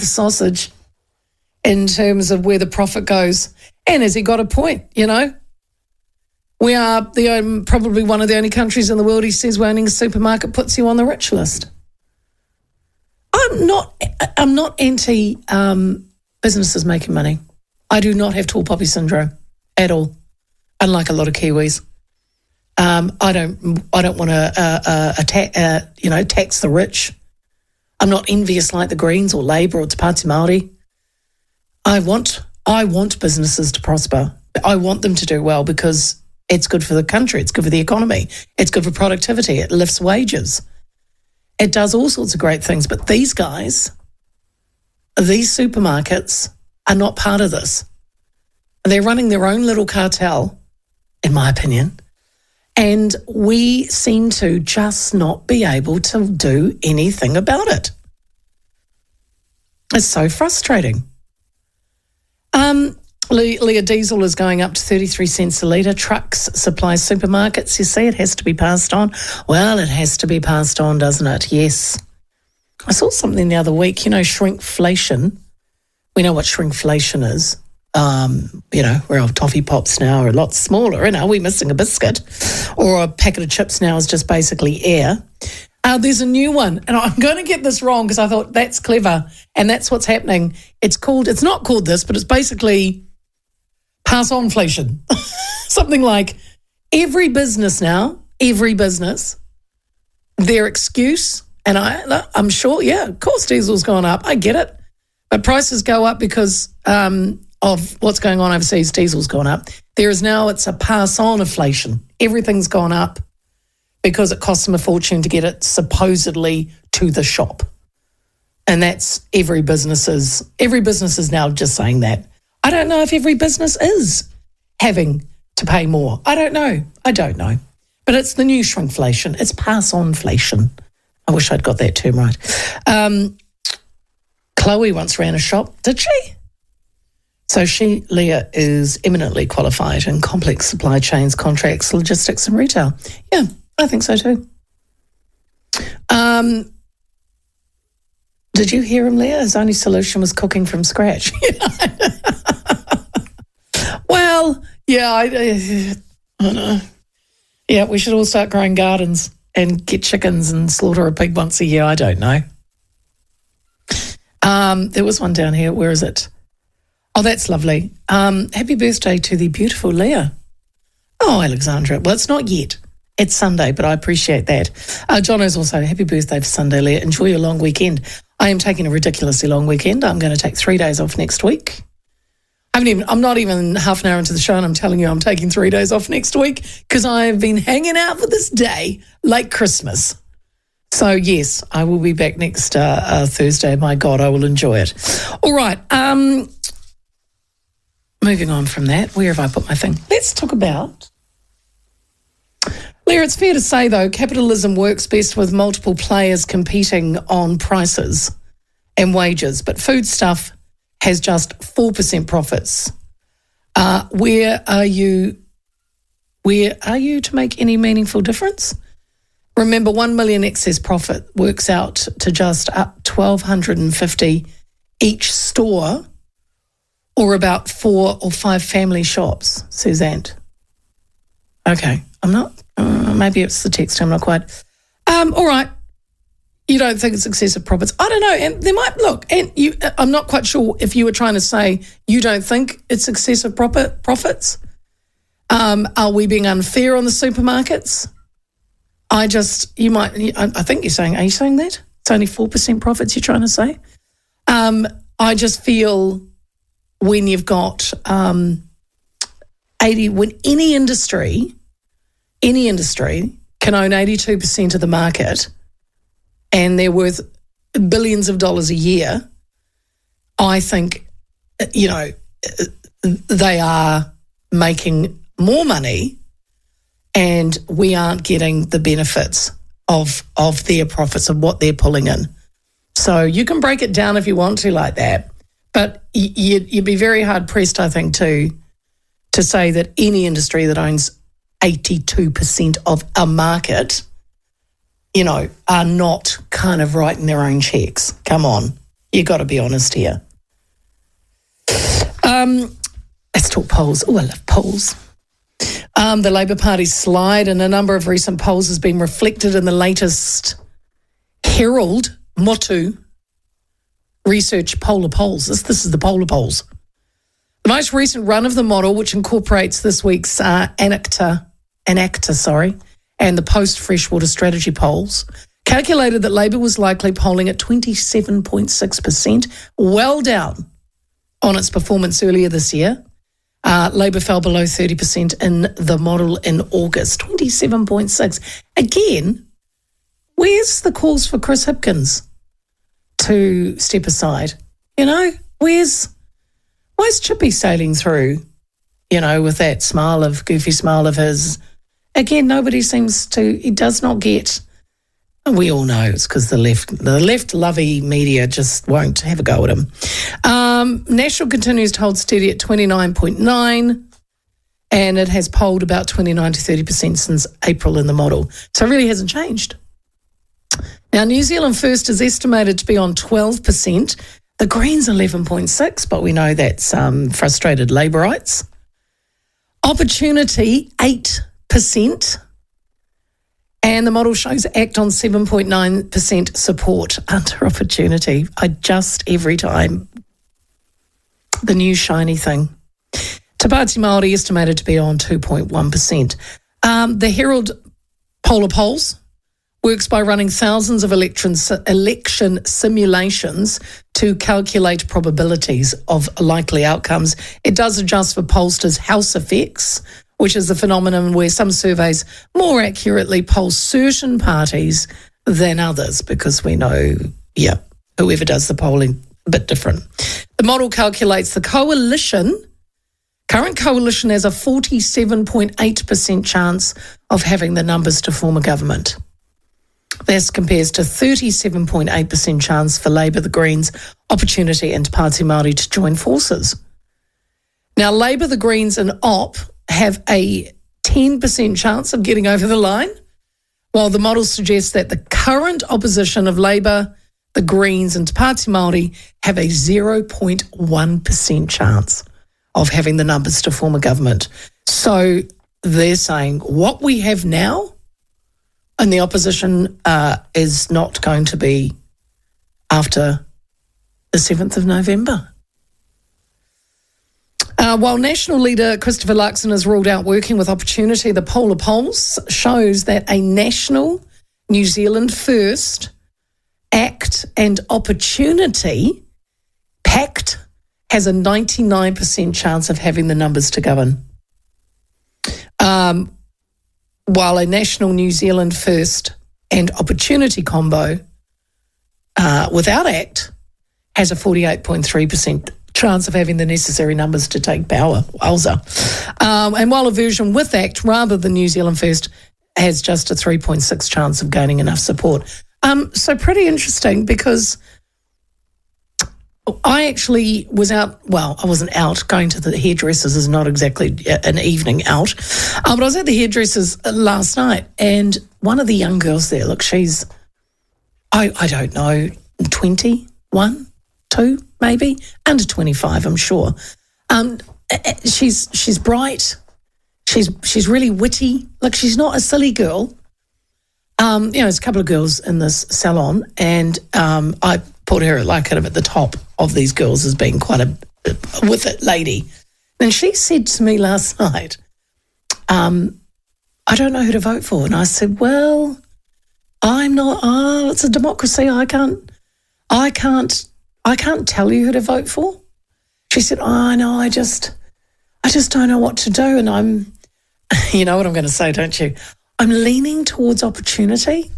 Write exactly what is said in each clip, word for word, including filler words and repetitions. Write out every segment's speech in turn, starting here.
the sausage in terms of where the profit goes. And has he got a point, you know? We are the um, probably one of the only countries in the world, he says, where owning a supermarket puts you on the rich list. I'm not I'm not anti um, businesses making money. I do not have tall poppy syndrome at all, unlike a lot of Kiwis. Um, I don't I don't want to uh, uh, attack uh, you know tax the rich. I'm not envious like the Greens or Labour or Te Pāti Māori. I want I want businesses to prosper. I want them to do well because it's good for the country. It's good for the economy. It's good for productivity. It lifts wages. It does all sorts of great things. But these guys, these supermarkets are not part of this. They're running their own little cartel, in my opinion. And we seem to just not be able to do anything about it. It's so frustrating. Um, Leah diesel is going up to thirty-three cents a litre. Trucks supply supermarkets. You see, it has to be passed on. Well, it has to be passed on, doesn't it? Yes. I saw something the other week, you know, shrinkflation. We know what shrinkflation is. Um, you know, where our toffee pops now are a lot smaller, and are we missing a biscuit? Or a packet of chips now is just basically air. Uh, there's a new one, and I'm going to get this wrong because I thought that's clever, and that's what's happening. It's called, it's not called this, but it's basically pass-on-flation. Something like every business now, every business, their excuse, and I, I'm sure, yeah, of course diesel's gone up. I get it. But prices go up because um, of what's going on overseas. Diesel's gone up. There is now, it's a pass-on inflation. Everything's gone up because it costs them a fortune to get it supposedly to the shop. And that's every business's, every business is now just saying that. I don't know if every business is having to pay more. I don't know. I don't know. But it's the new shrinkflation. It's pass-on-flation. I wish I'd got that term right. Um, Chloe once ran a shop, did she? So she, Leah, is eminently qualified in complex supply chains, contracts, logistics and retail. Yeah, I think so too. Um, did you hear him, Leah? His only solution was cooking from scratch. Well, yeah, I, I, I don't know. Yeah, we should all start growing gardens and get chickens and slaughter a pig once a year. I don't know. Um, there was one down here. Where is it? Oh, that's lovely. Um, happy birthday to the beautiful Leah. Oh, Alexandra. Well, it's not yet. It's Sunday, but I appreciate that. Uh, Jono's also, happy birthday for Sunday, Leah. Enjoy your long weekend. I am taking a ridiculously long weekend. I'm going to take three days off next week. I haven't even, I'm not even half an hour into the show and I'm telling you I'm taking three days off next week because I've been hanging out for this day like Christmas. So, yes, I will be back next uh, uh, Thursday. My God, I will enjoy it. All right. Um, moving on from that, where have I put my thing? Let's talk about... Leah, it's fair to say, though, capitalism works best with multiple players competing on prices and wages, but foodstuff has just four percent profits. Uh, where are you, where are you to make any meaningful difference? Remember, one million excess profit works out to just up twelve fifty each store, or about four or five family shops, Suzanne. Okay, I'm not, uh, maybe it's the text, I'm not quite. Um, all right, you don't think it's excessive profits. I don't know, and there might, look, and you, I'm not quite sure if you were trying to say you don't think it's excessive profit, profits. Um, are we being unfair on the supermarkets? I just, you might, I think you're saying, are you saying that? It's only four percent profits you're trying to say? Um, I just feel when you've got um, eighty, when any industry, any industry can own eighty-two percent of the market and they're worth billions of dollars a year, I think, you know, they are making more money and we aren't getting the benefits of of their profits, of what they're pulling in. So you can break it down if you want to like that, but you'd, you'd be very hard-pressed, I think, to, to say that any industry that owns eighty-two percent of a market, you know, are not kind of writing their own checks. Come on. You got to be honest here. Um, let's talk polls. Oh, I love polls. Um, the Labour Party's slide in a number of recent polls has been reflected in the latest Herald Motu research polar polls. This, this is the polar polls. The most recent run of the model, which incorporates this week's uh, ANACTA, ANACTA, sorry, and the post-Freshwater strategy polls, calculated that Labour was likely polling at twenty-seven point six percent, well down on its performance earlier this year. Uh, Labour fell below thirty percent in the model in August, twenty-seven point six. Again, where's the calls for Chris Hipkins to step aside? You know, where's where's Chippy sailing through, you know, with that smile of, goofy smile of his? Again, nobody seems to, he does not get, we all know it's because the left, the left-lovey media just won't have a go at him. Um, National continues to hold steady at twenty-nine point nine, and it has polled about twenty-nine to thirty percent since April in the model. So it really hasn't changed. Now, New Zealand First is estimated to be on twelve percent. The Greens eleven point six, but we know that's um, frustrated Labourites. Opportunity, eight percent. And the model shows ACT on seven point nine percent support under Opportunity. I just, every time, the new shiny thing. Te Pāti Māori estimated to be on two point one percent. Um, the Herald Polar Polls works by running thousands of election, election simulations to calculate probabilities of likely outcomes. It does adjust for pollsters' house effects, which is the phenomenon where some surveys more accurately poll certain parties than others, because we know, yeah, whoever does the polling, a bit different. The model calculates the coalition, current coalition has a forty-seven point eight percent chance of having the numbers to form a government. This compares to thirty-seven point eight percent chance for Labour, the Greens, Opportunity and Te Pāti Māori to join forces. Now, Labour, the Greens and Op have a ten percent chance of getting over the line, while the model suggests that the current opposition of Labour, the Greens and Te Pāti Māori have a zero point one percent chance of having the numbers to form a government. So they're saying what we have now and the opposition uh, is not going to be after the seventh of November. Uh, while National leader Christopher Luxon has ruled out working with Opportunity, the polar polls shows that a national New Zealand First, ACT and Opportunity pact has a ninety-nine percent chance of having the numbers to govern. Um, while a national New Zealand First and Opportunity combo uh, without ACT has a forty-eight point three percent chance of having the necessary numbers to take power. Wowza. Um, and while a version with ACT rather than New Zealand First has just a three point six chance of gaining enough support. Um, so pretty interesting, because I actually was out, well, I wasn't out. Going to the hairdressers is not exactly an evening out. Um, but I was at the hairdressers last night, and one of the young girls there, look, she's, I, I don't know, twenty-one, two, maybe, under twenty-five, I'm sure. Um, she's she's bright. She's she's really witty. Look, she's not a silly girl. Um, you know, there's a couple of girls in this salon, and um, I put her like kind of at the top of these girls as being quite a, a with it lady. And she said to me last night, um, I don't know who to vote for. And I said, well, I'm not, oh, it's a democracy. I can't, I can't, I can't tell you who to vote for. She said, oh, no, I just, I just don't know what to do. And I'm, you know what I'm going to say, don't you? I'm leaning towards Opportunity.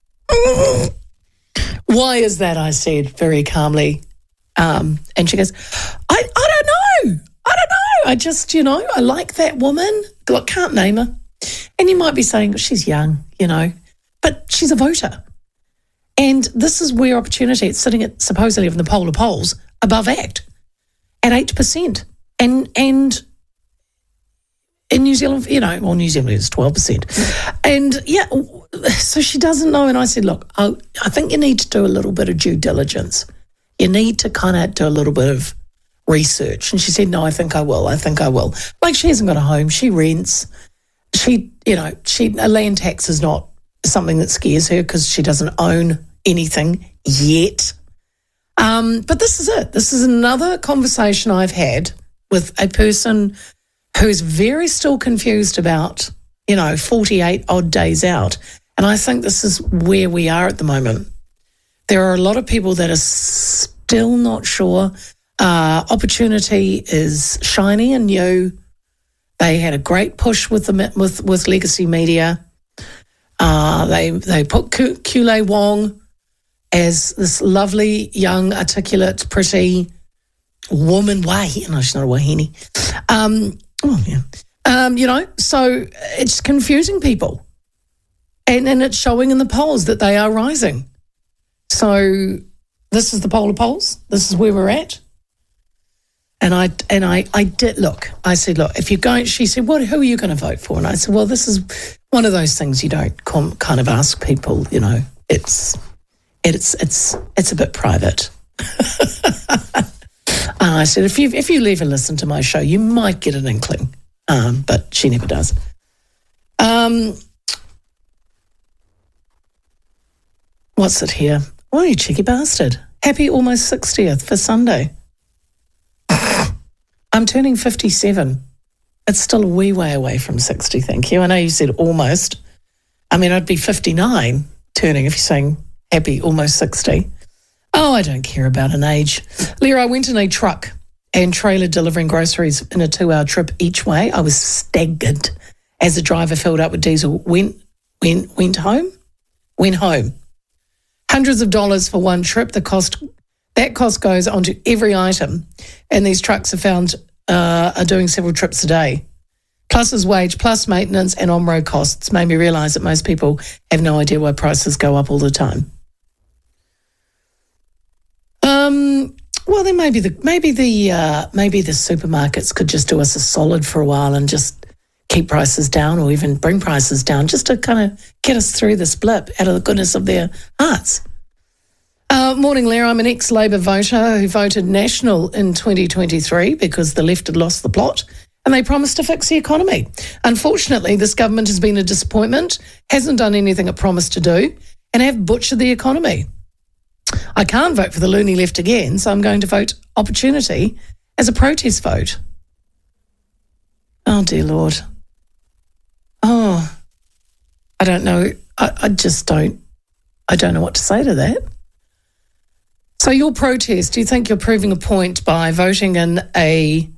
Why is that? I said very calmly. Um, and she goes, I, I don't know. I don't know. I just, you know, I like that woman. I can't name her. And you might be saying, she's young, you know, but she's a voter. And this is where Opportunity, it's sitting at supposedly in the polar polls above ACT at eight percent. And, and in New Zealand, you know, well, New Zealand is twelve percent. And yeah, so she doesn't know. And I said, look, I, I think you need to do a little bit of due diligence. you need to kind of do a little bit of research. And she said, no, I think I will. I think I will. Like, she hasn't got a home. She rents. She, you know, she a land tax is not something that scares her because she doesn't own anything yet. Um, but this is it. This is another conversation I've had with a person who's very still confused about, you know, forty-eight odd days out. And I think this is where we are at the moment. There are a lot of people that are still not sure. Uh, opportunity is shiny and new. They had a great push with the with with legacy media. Uh, they they put Kule Wong as this lovely, young, articulate, pretty woman. Wah, no, she's not a Wahine. Um, oh yeah, um, you know. So it's confusing people, and and it's showing in the polls that they are rising. So this is the poll of polls. This is where we're at. And I and I, I did look. I said, look, if you're going, she said, what? Who are you going to vote for? And I said, well, this is one of those things you don't com- kind of ask people. You know, it's it's it's it's a bit private. And I said, if you if you ever listen to my show, you might get an inkling. Um, but she never does. Um, what's it here? Oh, you cheeky bastard! Happy almost sixtieth for Sunday. I'm turning fifty-seven. It's still a wee way away from sixty, thank you. I know you said almost. I mean, I'd be fifty-nine turning if you're saying happy almost sixty. Oh, I don't care about an age. Leah, I went in a truck and trailer delivering groceries in a two-hour trip each way. I was staggered as the driver filled up with diesel. Went, went, went home? Went home. Hundreds of dollars for one trip. The cost... That cost goes onto every item, and these trucks are found uh, are doing several trips a day. Plus his wage, plus maintenance and on-road costs made me realise that most people have no idea why prices go up all the time. Um, well, then maybe the maybe the uh, maybe the supermarkets could just do us a solid for a while and just keep prices down, or even bring prices down, just to kind of get us through this blip out of the goodness of their hearts. Uh, morning, Leah. I'm an ex-Labor voter who voted National in twenty twenty-three because the left had lost the plot and they promised to fix the economy. Unfortunately, this government has been a disappointment, hasn't done anything it promised to do, and have butchered the economy. I can't vote for the loony left again, so I'm going to vote Opportunity as a protest vote. Oh, dear Lord. Oh, I don't know. I, I just don't, I don't know what to say to that. So your protest, do you think you're proving a point by voting in a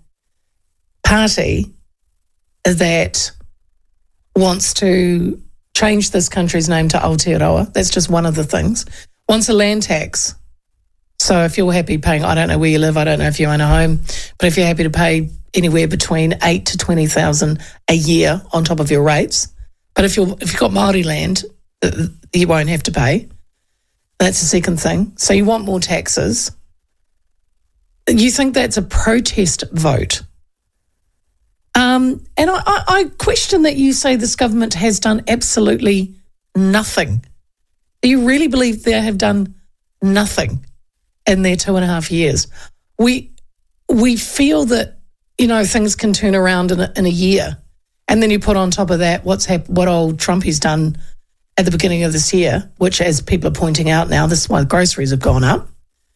party that wants to change this country's name to Aotearoa? That's just one of the things. Wants a land tax. So if you're happy paying, I don't know where you live, I don't know if you own a home, but if you're happy to pay anywhere between eight to twenty thousand a year on top of your rates, but if you're if you've got Māori land, you won't have to pay. That's the second thing. So you want more taxes. You think that's a protest vote. Um, and I, I, I question that you say this government has done absolutely nothing. Do you really believe they have done nothing in their two and a half years? We we feel that, you know, things can turn around in a, in a year, and then you put on top of that what's hap- what old Trumpy's done at the beginning of this year, which, as people are pointing out now, this is why groceries have gone up.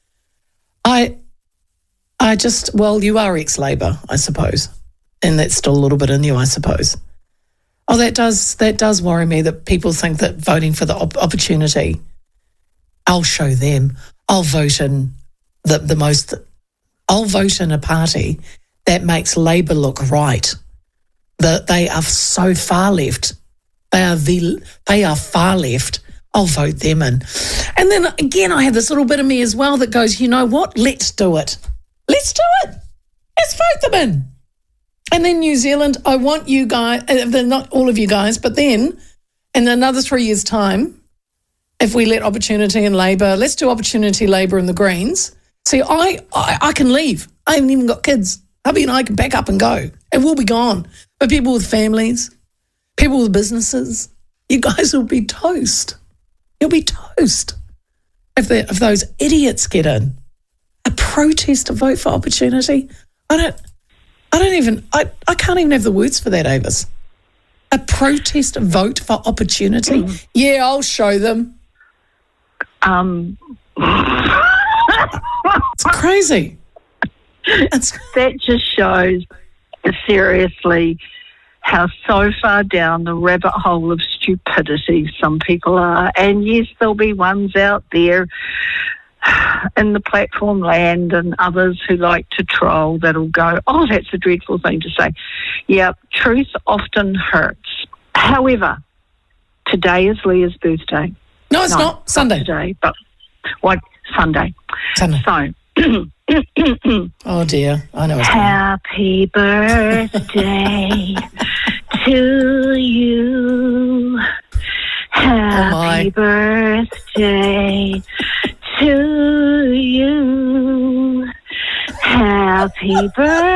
I, I just, well, you are ex-Labor, I suppose, and that's still a little bit in you, I suppose. Oh, that does that does worry me that people think that voting for the op- opportunity, I'll show them. I'll vote in the the most. I'll vote in a party that makes Labor look right. That they are so far left. They are the they are far left. I'll vote them in. And then again, I have this little bit of me as well that goes, you know what? Let's do it. Let's do it. Let's vote them in. And then New Zealand, I want you guys, they're not all of you guys, but then in another three years' time, if we let Opportunity and Labor, let's do Opportunity, Labor and the Greens. See, I, I, I can leave. I haven't even got kids. Hubby and I can pack up and go, and we'll be gone. But people with families, people with businesses, you guys will be toast. You'll be toast if, if those idiots get in. protest a vote for opportunity. I don't, I don't even, I, I can't even have the words for that, Avis. A protest vote for opportunity? Mm. Yeah, I'll show them. Um, it's crazy. It's... That just shows, seriously, how so far down the rabbit hole of stupidity some people are. And yes, there'll be ones out there in the platform land and others who like to troll that'll go, oh, that's a dreadful thing to say. Yeah, truth often hurts. However, today is Leah's birthday. No, it's no, not. Sunday. Not today, but what? Sunday. Sunday. So. Oh dear, I know. Happy birthday to you. Happy oh birthday to you. Happy birthday.